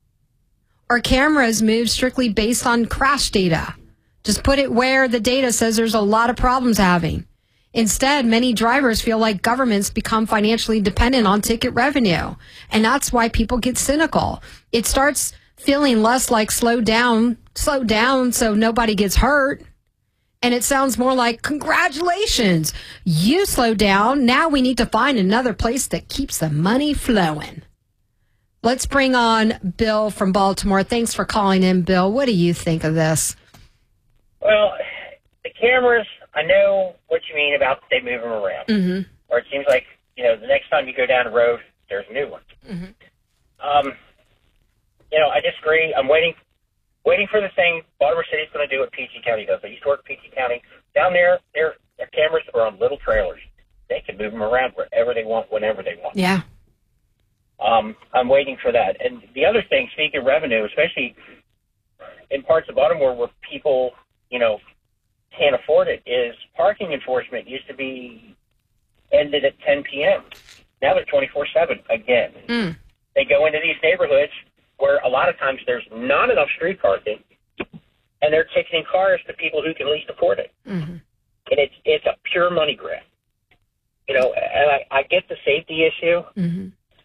or cameras moved strictly based on crash data. Just put it where the data says there's a lot of problems having. Instead, many drivers feel like governments become financially dependent on ticket revenue. And that's why people get cynical. It starts feeling less like slow down, slow down so nobody gets hurt. And it sounds more like, congratulations, you slowed down. Now we need to find another place that keeps the money flowing. Let's bring on Bill from Baltimore. Thanks for calling in, Bill. What do you think of this? Well, the cameras, I know what you mean about they move them around. Mm-hmm. Or it seems like, you know, the next time you go down the road, there's a new one. Mm-hmm. Um, you know, I disagree. I'm waiting waiting for the thing Baltimore City's going to do what P G County does. I used to work at P G County. Down there, their, their cameras are on little trailers. They can move them around wherever they want, whenever they want. Yeah. Um, I'm waiting for that. And the other thing, speaking of revenue, especially in parts of Baltimore where people, you know, can't afford it, is parking enforcement used to be ended at ten p.m. Now they're twenty-four seven again. Mm. They go into these neighborhoods where a lot of times there's not enough street parking, and they're ticketing cars to people who can least afford it. Mm-hmm. And it's it's a pure money grab. You know, and I, I get the safety issue, mm-hmm.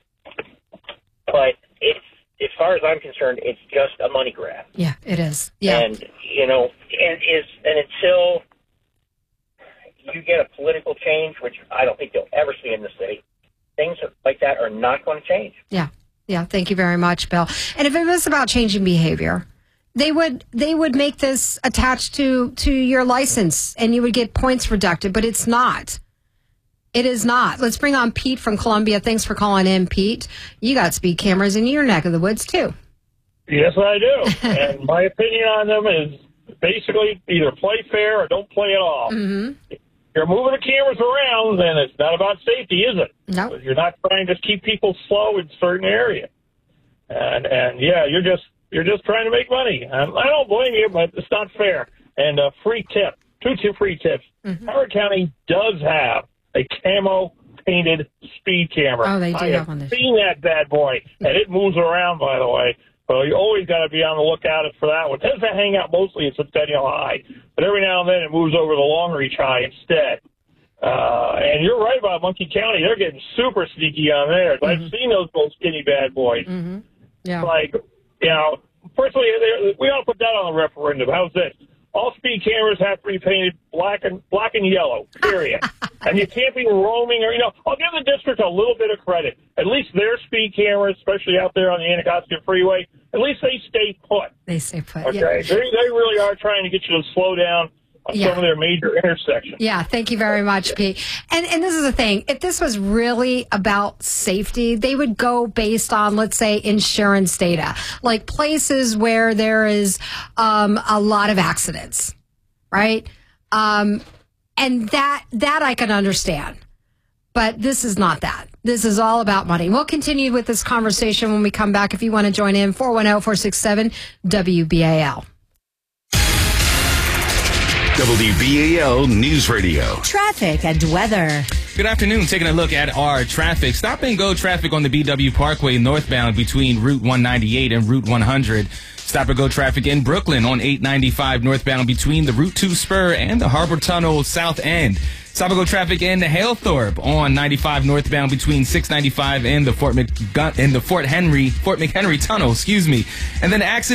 but it's, as far as I'm concerned, it's just a money grab. Yeah, it is. Yeah. And, you know, and, is, and until you get a political change, which I don't think you'll ever see in the city, things like that are not going to change. Yeah. Yeah. Thank you very much, Bill. And if it was about changing behavior, they would they would make this attached to, to your license and you would get points reducted, but it's not. It is not. Let's bring on Pete from Columbia. Thanks for calling in, Pete. You got speed cameras in your neck of the woods, too. Yes, I do. And my opinion on them is basically either play fair or don't play at all. Mm-hmm. If you're moving the cameras around, then it's not about safety, is it? No. Nope. You're not trying to keep people slow in certain areas. And, and yeah, you're just you're just trying to make money. Um, I don't blame you, but it's not fair. And a free tip, two two free tips. Mm-hmm. Howard County does have a camo painted speed camera. Oh, they do I have have one there. seen that bad boy, and it moves around, by the way. So you always got to be on the lookout for that one. It tends to hang out mostly at Centennial High, but every now and then it moves over the Long Reach High instead. Uh, and you're right about Monkey County. They're getting super sneaky on there. Mm-hmm. I've seen those little skinny bad boys. Mm-hmm. Yeah. Like, you know, personally, we ought to put that on the referendum. How's this? All speed cameras have to be painted black and black and yellow, period. And you can't be roaming or, you know, I'll give the district a little bit of credit. At least their speed cameras, especially out there on the Anacostia Freeway, at least they stay put. They stay put, okay? Yeah. They, they really are trying to get you to slow down on Yeah. some of their major intersections. Yeah, thank you very much, Pete. And and this is the thing. If this was really about safety, they would go based on, let's say, insurance data, like places where there is um, a lot of accidents, right? Um, and that that I can understand. But this is not that. This is all about money. We'll continue with this conversation when we come back. If you want to join in, four one zero, four six seven, W B A L. W B A L News Radio. Traffic and weather. Good afternoon. Taking a look at our traffic. Stop and go traffic on the B W Parkway northbound between Route one ninety-eight and Route one hundred. Stop and go traffic in Brooklyn on eight ninety-five northbound between the Route two spur and the Harbor Tunnel south end. Stop and go traffic in Halethorpe on ninety-five northbound between six ninety-five and the Fort McGun- and the Fort Henry Fort McHenry Tunnel. Excuse me. And then accident.